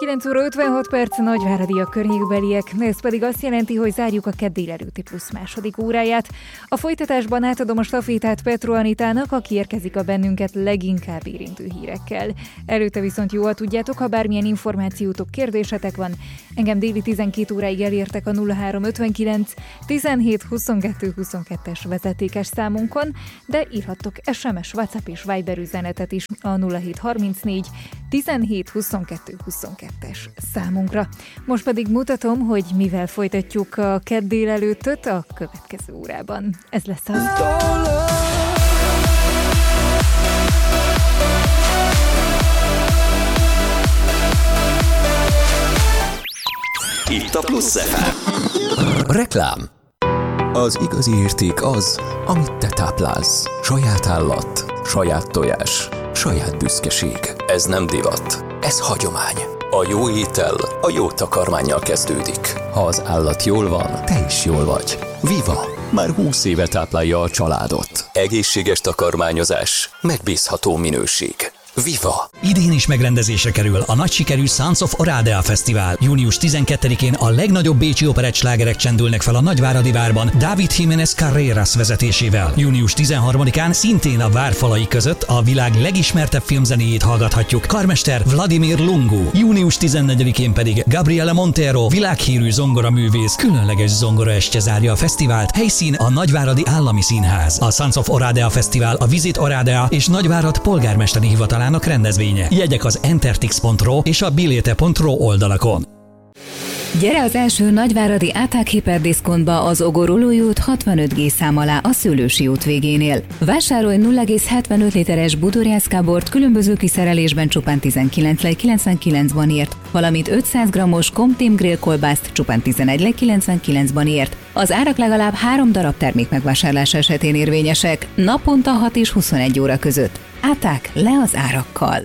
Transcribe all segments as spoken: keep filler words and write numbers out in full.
kilenc óra ötvenhat perc, Nagyváradi a környékbeliek, ez pedig azt jelenti, hogy zárjuk a kedd délelőtti plusz második óráját. A folytatásban átadom a stafétát Petro Anitának, aki érkezik a bennünket leginkább érintő hírekkel. Előtte viszont jó, ha tudjátok, ha bármilyen információtok, kérdésetek van, engem déli tizenkét óráig elértek a nulla három ötvenkilenc tizenhét huszonkettő huszonkettes vezetékes számunkon, de írhattok es em es, WhatsApp és Viber üzenetet is a nulla hét harmincnégy tizenhét huszonkettő huszonkettes számunkra. Most pedig mutatom, hogy mivel folytatjuk a kedd délelőttöt a következő órában. Ez lesz az. Itt a Plusz ef em. Reklám. Az igazi érték az, amit te táplálsz. Saját állat, saját tojás, saját büszkeség. Ez nem divat, ez hagyomány. A jó étel a jó takarmánnyal kezdődik. Ha az állat jól van, te is jól vagy. Viva! Már húsz éve táplálja a családot. Egészséges takarmányozás, megbízható minőség. Viva! Idén is megrendezésre kerül a nagy sikerű Sons of Oradea Fesztivál. június tizenkettedikén a legnagyobb bécsi operett slágerek csendülnek fel a Nagyváradi Várban David Jiménez Carreras vezetésével. június tizenharmadikán szintén a vár falai között a világ legismertebb filmzenéjét hallgathatjuk, karmester Vladimir Lungu. június tizennegyedikén pedig Gabriele Montero, világhírű zongoraművész, különleges zongoraestje zárja a fesztivált, helyszín a Nagyváradi Állami Színház. A Sons of Oradea Fesztivál a Visit Oradea és Nagyvárad polgármesteri hivatalának rendezvénye. Jegyek az entertix pont ro és a bilete pont ro oldalakon. Gyere az első nagyváradi Áták hiperdiszkontba az Ogorolói út hatvanöt G szám alá a Szőlősi út végénél. Vásárolj nulla egész hetvenöt literes budorjászkábort különböző kiszerelésben csupán tizenkilenc lej kilencvenkilenc banért, valamint ötszáz grammos Comteam grill kolbászt csupán tizenegy lej kilencvenkilenc banért. Az árak legalább három darab termék megvásárlása esetén érvényesek, naponta hat és huszonegy óra között. Áták, le az árakkal!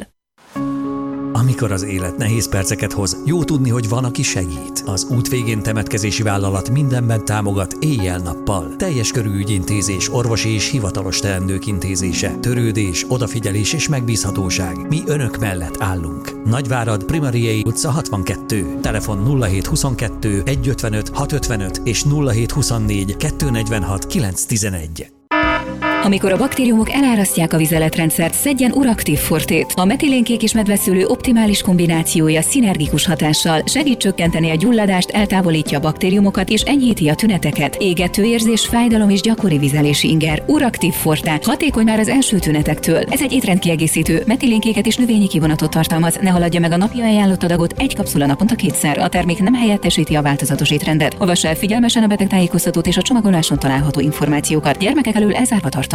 Amikor az élet nehéz perceket hoz, jó tudni, hogy van, aki segít. Az út végén temetkezési vállalat mindenben támogat éjjel-nappal. Teljes körű ügyintézés, orvosi és hivatalos teendők intézése, törődés, odafigyelés és megbízhatóság. Mi önök mellett állunk. Nagyvárad, Primariei utca hatvankettő. Telefon nulla hét huszonkettő egyszázötvenöt hatszázötvenöt és nulla hét huszonnégy kétszáznegyvenhat kilencszáztizenegy. Amikor a baktériumok elárasztják a vizeletrendszert, szedjen Uraktív Fortét. A metilénkék és medveszőlő optimális kombinációja szinergikus hatással segít csökkenteni a gyulladást, eltávolítja a baktériumokat és enyhíti a tüneteket. Égető érzés, fájdalom és gyakori vizelési inger. Uraktív Forte hatékony már az első tünetektől. Ez egy étrendkiegészítő, metilénkéket és növényi kivonatot tartalmaz. Ne haladja meg a napi ajánlott adagot, egy kapszula naponta kétszer. A termék nem helyettesíti a változatos étrendet. Olvassa el figyelmesen a betegtájékoztatót és a csomagoláson található információkat. Gyermekek elől elzárva tartandó.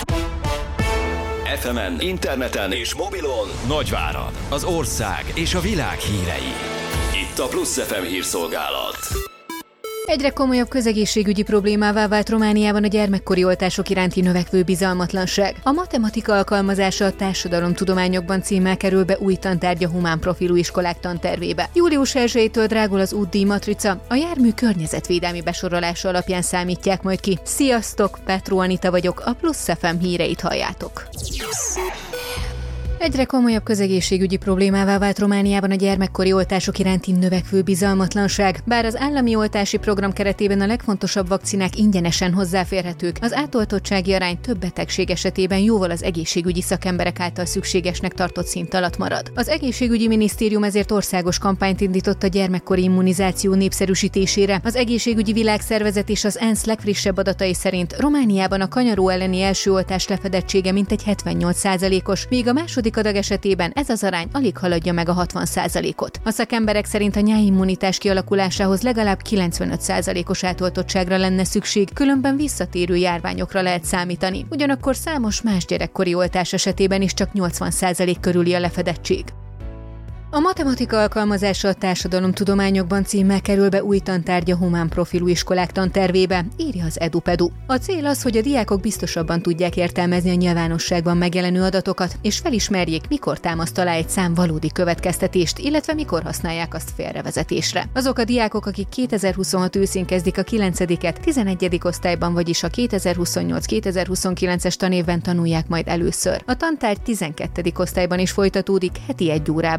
ef emen, interneten és mobilon Nagyvárad, az ország és a világ hírei. Itt a Plusz ef em hírszolgálat. Egyre komolyabb közegészségügyi problémává vált Romániában a gyermekkori oltások iránti növekvő bizalmatlanság. A matematika alkalmazása a társadalomtudományokban címmel kerül be új tantárgy a humán profilú iskolák tantervébe. július elsejétől drágul az útdíj matrica, a jármű környezetvédelmi besorolása alapján számítják majd ki. Sziasztok, Petro Anita vagyok, a Plusz ef em híreit halljátok. Egyre komolyabb közegészségügyi problémává vált Romániában a gyermekkori oltások iránti növekvő bizalmatlanság. Bár az állami oltási program keretében a legfontosabb vakcinák ingyenesen hozzáférhetők, az átoltottsági arány több betegség esetében jóval az egészségügyi szakemberek által szükségesnek tartott szint alatt marad. Az egészségügyi minisztérium ezért országos kampányt indított a gyermekkori immunizáció népszerűsítésére. Az egészségügyi világszervezet és az ENSZ legfrissebb adatai szerint Romániában a kanyaró elleni első oltás lefedettsége mintegy hetvennyolc százalékos, míg a második adag esetében ez az arány alig haladja meg a hatvan százalékot. A szakemberek szerint a nyáimmunitás kialakulásához legalább kilencvenöt százalékos átoltottságra lenne szükség, különben visszatérő járványokra lehet számítani. Ugyanakkor számos más gyerekkori oltás esetében is csak nyolcvan százalék körüli a lefedettség. A matematika alkalmazása a társadalomtudományokban címmel kerül be új tantárgy a humán profilú iskolák tantervébe, írja az EduPedu. A cél az, hogy a diákok biztosabban tudják értelmezni a nyilvánosságban megjelenő adatokat, és felismerjék, mikor támaszt alá egy szám valódi következtetést, illetve mikor használják azt félrevezetésre. Azok a diákok, akik kétezer-huszonhat őszén kezdik a kilencediket, tizenegyedik osztályban, vagyis a kétezer-huszonnyolc kétezer-huszonkilences tanévben tanulják majd először. A tantárgy tizenkettedik osztályban is folytatódik heti egy órában. A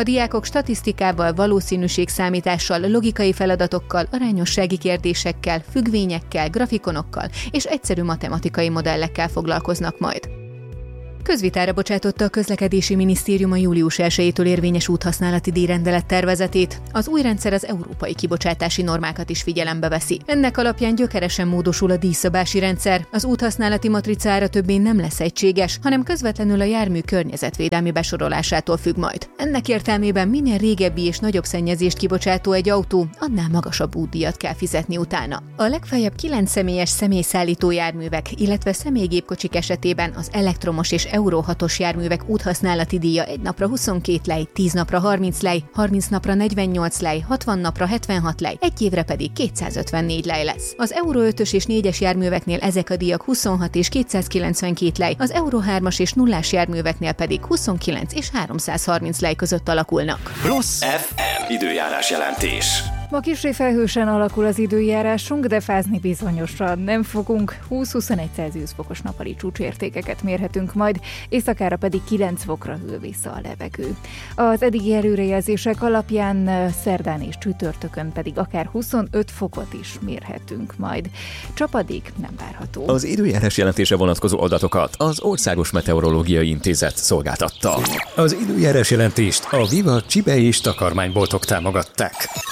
diákok statisztikával, valószínűségszámítással, logikai feladatokkal, arányossági kérdésekkel, függvényekkel, grafikonokkal és egyszerű matematikai modellekkel foglalkoznak majd. Közvitára bocsátotta a Közlekedési Minisztérium a július elsejétől érvényes úthasználati díjrendelet tervezetét. Az új rendszer az európai kibocsátási normákat is figyelembe veszi. Ennek alapján gyökeresen módosul a díjszabási rendszer. Az úthasználati matricára többé nem lesz egységes, hanem közvetlenül a jármű környezetvédelmi besorolásától függ majd. Ennek értelmében minél régebbi és nagyobb szennyezést kibocsátó egy autó, annál magasabb útdíjat kell fizetni utána. A legfeljebb kilenc személyes személyszállító járművek, illetve személygépkocsik esetében az elektromos és Euró hatos járművek úthasználati díja egy napra huszonkét lej, tíz napra harminc lej, harminc napra negyvennyolc lej, hatvan napra hetvenhat lej, egy évre pedig kétszázötvennégy lej lesz. Az Euró ötös és négyes járműveknél ezek a díjak huszonhat és kétszázkilencvenkét lej, az Euró hármas és nullás járműveknél pedig huszonkilenc és háromszázharminc lej között alakulnak. Plusz ef em időjárás jelentés. Ma kissé felhősen alakul az időjárásunk, de fázni bizonyosan nem fogunk. húsz-huszonegy Celsius fokos nappali csúcsértékeket mérhetünk majd, éjszakára pedig kilenc fokra hűl vissza a levegő. Az eddigi előrejelzések alapján szerdán és csütörtökön pedig akár huszonöt fokot is mérhetünk majd. Csapadék nem várható. Az időjárás jelentése vonatkozó adatokat az Országos Meteorológiai Intézet szolgáltatta. Az időjárás jelentést a Viva Csibe és takarmányboltok támogatták.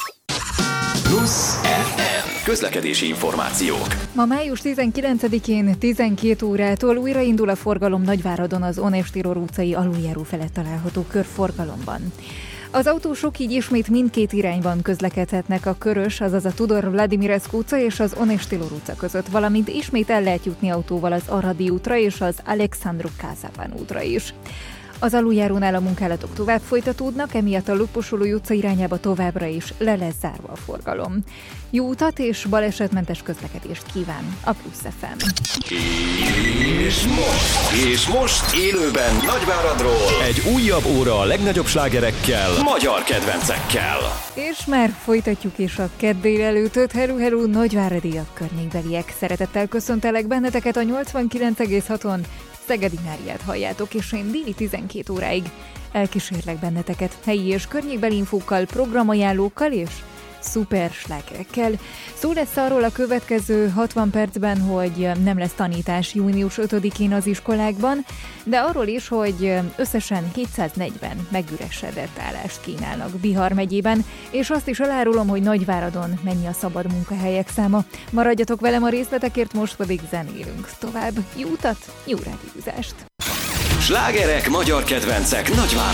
Plusz ef em közlekedési információk. Ma május tizenkilencedikén tizenkét órától újraindul a forgalom Nagyváradon az Onés Tirol utcai aluljáró felett található körforgalomban. Az autósok így ismét mindkét irányban közlekedhetnek a Körös, azaz a Tudor Vladimirescu utca és az Onés Tirol utca között, valamint ismét el lehet jutni autóval az Aradi útra és az Alexandru Kázaván útra is. Az aluljárónál a munkálatok tovább folytatódnak, emiatt a Luposulói utca irányába továbbra is le lesz zárva a forgalom. Jó utat és balesetmentes közlekedést kíván a Plusz ef em. És most, és most élőben Nagyváradról egy újabb óra a legnagyobb slágerekkel, magyar kedvencekkel. És már folytatjuk is a kedd délelőttöt. Hello, hello, nagyváradiak, környékbeliek. Szeretettel köszöntelek benneteket a nyolcvankilenc egész haton. Szegedi Máriát halljátok, és én déli tizenkét óráig elkísérlek benneteket helyi és környékbeli infókkal, programajánlókkal és szuper slágerekkel. Szó lesz arról a következő hatvan percben, hogy nem lesz tanítás június ötödikén az iskolákban, de arról is, hogy összesen kétszáznegyven megüresedett állást kínálnak Bihar megyében, és azt is elárulom, hogy Nagyváradon mennyi a szabad munkahelyek száma. Maradjatok velem a részletekért, most pedig zenélünk tovább. Jó utat, jó rádiózást! Slágerek, magyar kedvencek Nagyváradon.